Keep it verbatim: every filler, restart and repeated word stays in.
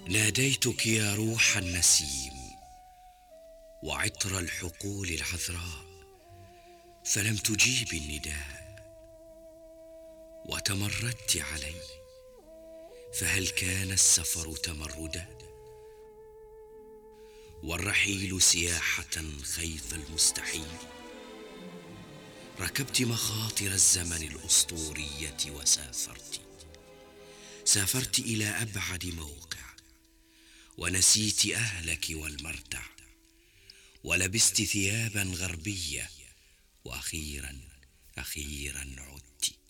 ناديتك يا روح النسيم وعطر الحقول العذراء، فلم تجيبي النداء. وتمردت علي، فهل كان السفر تمردا؟ والرحيل سياحة خيف المستحيل؟ ركبت مخاطر الزمن الأسطورية وسافرت، سافرت إلى أبعد موقع، ونسيت أهلك والمرتع، ولبست ثيابا غربية، وأخيرا أخيرا عدت.